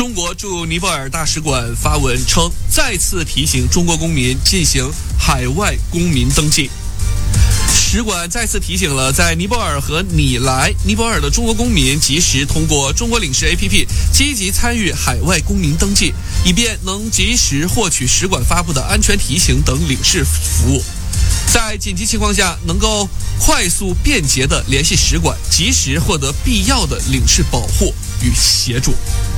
中国驻尼泊尔大使馆发文称，再次提醒中国公民进行海外公民登记。使馆再次提醒了在尼泊尔和拟来尼泊尔的中国公民，及时通过中国领事 APP 积极参与海外公民登记，以便能及时获取使馆发布的安全提醒等领事服务，在紧急情况下能够快速便捷地联系使馆，及时获得必要的领事保护与协助。